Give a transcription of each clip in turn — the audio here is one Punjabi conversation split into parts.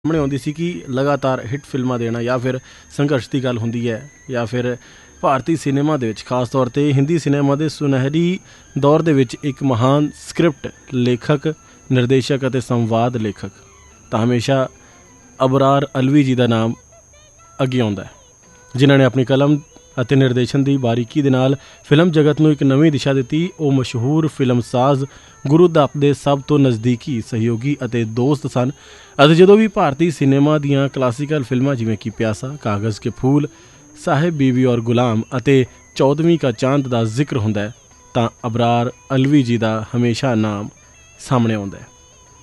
ਸਾਹਮਣੇ ਆਉਂਦੀ ਸੀ ਕਿ ਲਗਾਤਾਰ ਹਿੱਟ ਫਿਲਮਾਂ ਦੇਣਾ ਜਾਂ ਫਿਰ ਸੰਘਰਸ਼ ਦੀ ਗੱਲ ਹੁੰਦੀ ਹੈ ਜਾਂ ਫਿਰ ਭਾਰਤੀ ਸਿਨੇਮਾ ਦੇ ਵਿੱਚ ਖਾਸ ਤੌਰ 'ਤੇ ਹਿੰਦੀ ਸਿਨੇਮਾ ਦੇ ਸੁਨਹਿਰੀ ਦੌਰ ਦੇ ਵਿੱਚ ਇੱਕ ਮਹਾਨ ਸਕ੍ਰਿਪਟ ਲੇਖਕ ਨਿਰਦੇਸ਼ਕ ਅਤੇ ਸੰਵਾਦ ਲੇਖਕ ਤਾਂ ਹਮੇਸ਼ਾ ਅਬਰਾਰ ਅਲਵੀ ਜੀ ਦਾ ਨਾਮ ਅੱਗੇ ਆਉਂਦਾ ਹੈ, ਜਿਨ੍ਹਾਂ ਨੇ ਆਪਣੀ ਕਲਮ ਅਤੇ ਨਿਰਦੇਸ਼ਨ ਦੀ ਬਾਰੀਕੀ ਦੇ ਨਾਲ ਫਿਲਮ ਜਗਤ ਨੂੰ ਇੱਕ ਨਵੀਂ ਦਿਸ਼ਾ ਦਿੱਤੀ। ਉਹ ਮਸ਼ਹੂਰ ਫਿਲਮਸਾਜ਼ ਗੁਰੂ ਦੱਤ ਦੇ ਸਭ ਤੋਂ ਨਜ਼ਦੀਕੀ ਸਹਿਯੋਗੀ ਅਤੇ ਦੋਸਤ ਸਨ ਅਤੇ ਜਦੋਂ ਵੀ ਭਾਰਤੀ ਸਿਨੇਮਾ ਦੀਆਂ ਕਲਾਸੀਕਲ ਫਿਲਮਾਂ ਜਿਵੇਂ ਕਿ ਪਿਆਸਾ, ਕਾਗਜ਼ ਕੇ ਫੂਲ, ਸਾਹਿਬ ਬੀਵੀ ਔਰ ਗੁਲਾਮ ਅਤੇ 14ਵੀਂ ਕਾ ਚਾਂਦ ਦਾ ਜ਼ਿਕਰ ਹੁੰਦਾ ਹੈ ਤਾਂ ਅਬਰਾਰ ਅਲਵੀ ਜੀ ਦਾ ਹਮੇਸ਼ਾ ਨਾਮ ਸਾਹਮਣੇ ਆਉਂਦਾ ਹੈ।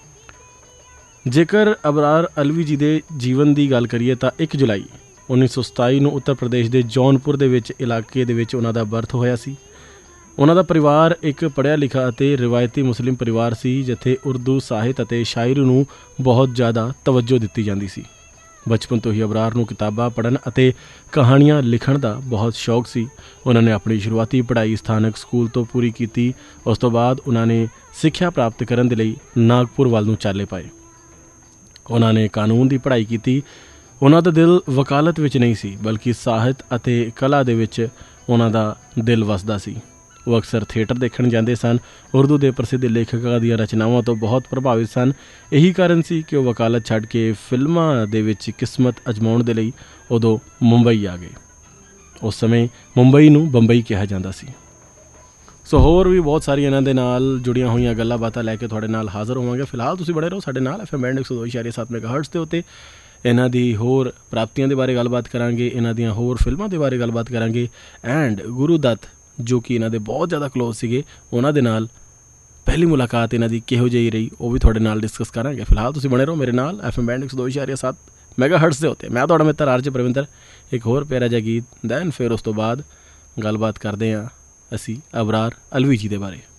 ਜੇਕਰ ਅਬਰਾਰ ਅਲਵੀ ਜੀ ਦੇ ਜੀਵਨ ਦੀ ਗੱਲ ਕਰੀਏ ਤਾਂ 1 ਜੁਲਾਈ 1927 ਨੂੰ ਉੱਤਰ ਪ੍ਰਦੇਸ਼ ਦੇ ਜੌਨਪੁਰ ਦੇ ਵਿੱਚ ਇਲਾਕੇ ਦੇ ਵਿੱਚ ਉਹਨਾਂ ਦਾ ਬਰਥ ਹੋਇਆ ਸੀ। ਉਹਨਾਂ ਦਾ ਪਰਿਵਾਰ ਇੱਕ ਪੜ੍ਹਿਆ ਲਿਖਿਆ ਅਤੇ ਰਿਵਾਇਤੀ ਮੁਸਲਿਮ ਪਰਿਵਾਰ ਸੀ ਜਿੱਥੇ ਉਰਦੂ ਸਾਹਿਤ ਅਤੇ ਸ਼ਾਇਰੀ ਨੂੰ ਬਹੁਤ ਜ਼ਿਆਦਾ ਤਵੱਜੋ ਦਿੱਤੀ ਜਾਂਦੀ ਸੀ। ਬਚਪਨ ਤੋਂ ਹੀ ਅਬਰਾਰ ਨੂੰ ਕਿਤਾਬਾਂ ਪੜ੍ਹਨ ਅਤੇ ਕਹਾਣੀਆਂ ਲਿਖਣ ਦਾ ਬਹੁਤ ਸ਼ੌਕ ਸੀ। ਉਹਨਾਂ ਨੇ ਆਪਣੀ ਸ਼ੁਰੂਆਤੀ ਪੜ੍ਹਾਈ ਸਥਾਨਕ ਸਕੂਲ ਤੋਂ ਪੂਰੀ ਕੀਤੀ। ਉਸ ਤੋਂ ਬਾਅਦ ਉਹਨਾਂ ਨੇ ਸਿੱਖਿਆ ਪ੍ਰਾਪਤ ਕਰਨ ਦੇ ਲਈ ਨਾਗਪੁਰ ਵੱਲ ਨੂੰ ਚਾਲੇ ਪਾਏ। ਉਹਨਾਂ ਨੇ ਕਾਨੂੰਨ ਦੀ ਪੜ੍ਹਾਈ ਕੀਤੀ। ਉਹਨਾਂ ਦਾ ਦਿਲ ਵਕਾਲਤ ਵਿੱਚ ਨਹੀਂ ਸੀ ਬਲਕਿ ਸਾਹਿਤ ਅਤੇ ਕਲਾ ਦੇ ਵਿੱਚ ਉਹਨਾਂ ਦਾ ਦਿਲ ਵਸਦਾ ਸੀ। ਉਹ ਅਕਸਰ ਥੀਏਟਰ ਦੇਖਣ ਜਾਂਦੇ ਸਨ। ਉਰਦੂ ਦੇ ਪ੍ਰਸਿੱਧ ਲੇਖਕਾਂ ਦੀਆਂ ਰਚਨਾਵਾਂ ਤੋਂ ਬਹੁਤ ਪ੍ਰਭਾਵਿਤ ਸਨ। ਇਹੀ ਕਾਰਨ ਸੀ ਕਿ ਉਹ ਵਕਾਲਤ ਛੱਡ ਕੇ ਫਿਲਮਾਂ ਦੇ ਵਿੱਚ ਕਿਸਮਤ ਅਜਮਾਉਣ ਦੇ ਲਈ ਉਦੋਂ ਮੁੰਬਈ ਆ ਗਏ। ਉਸ ਸਮੇਂ ਮੁੰਬਈ ਨੂੰ ਬੰਬਈ ਕਿਹਾ ਜਾਂਦਾ ਸੀ। ਸੋ ਹੋਰ ਵੀ ਬਹੁਤ ਸਾਰੀਆਂ ਇਹਨਾਂ ਦੇ ਨਾਲ ਜੁੜੀਆਂ ਹੋਈਆਂ ਗੱਲਾਂ ਬਾਤਾਂ ਲੈ ਕੇ ਤੁਹਾਡੇ ਨਾਲ ਹਾਜ਼ਰ ਹੋਵਾਂਗੇ। ਫਿਲਹਾਲ ਤੁਸੀਂ ਬਣੇ ਰਹੋ ਸਾਡੇ ਨਾਲ FM ਬੈਂਡ 102.7 ਮੈਗਾਹਰਟਜ਼ ਦੇ ਉੱਤੇ। ਇਹਨਾਂ ਦੀ ਹੋਰ ਪ੍ਰਾਪਤੀਆਂ ਦੇ ਬਾਰੇ ਗੱਲਬਾਤ ਕਰਾਂਗੇ, ਇਹਨਾਂ ਦੀਆਂ ਹੋਰ ਫਿਲਮਾਂ ਦੇ ਬਾਰੇ ਗੱਲਬਾਤ ਕਰਾਂਗੇ ਐਂਡ ਗੁਰੂ ਦੱਤ ਜੋ ਕਿ ਇਹਨਾਂ ਦੇ ਬਹੁਤ ਜ਼ਿਆਦਾ ਕਲੋਜ਼ ਸੀਗੇ, ਉਹਨਾਂ ਦੇ ਨਾਲ ਪਹਿਲੀ ਮੁਲਾਕਾਤ ਇਹਨਾਂ ਦੀ ਕਿਹੋ ਜਿਹੀ ਰਹੀ ਉਹ ਵੀ ਤੁਹਾਡੇ ਨਾਲ ਡਿਸਕਸ ਕਰਾਂਗੇ। ਫਿਲਹਾਲ ਤੁਸੀਂ ਬਣੇ ਰਹੋ ਮੇਰੇ ਨਾਲ FM ਬੈਂਡ 102.7 ਮੈਗਾਹਰਟਜ਼ ਦੇ ਉੱਤੇ। ਮੈਂ ਤੁਹਾਡਾ ਮਿੱਤਰ ਆਰਜੇ ਪ੍ਰਵਿੰਦਰ। ਇੱਕ ਹੋਰ ਪਿਆਰਾ ਜਿਹਾ ਗੀਤ ਦੈਨ ਫਿਰ ਉਸ ਤੋਂ ਬਾਅਦ ਗੱਲਬਾਤ ਕਰਦੇ ਹਾਂ ਅਸੀਂ ਅਬਰਾਰ ਅਲਵੀ ਜੀ ਦੇ ਬਾਰੇ।